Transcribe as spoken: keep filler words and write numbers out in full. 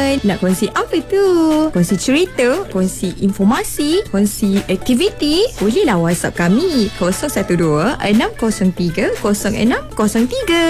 kawan. Nak kongsi apa tu? Kongsi cerita, kongsi informasi, kongsi aktiviti? Bolehlah WhatsApp kami kosong satu dua enam kosong tiga kosong enam kosong tiga.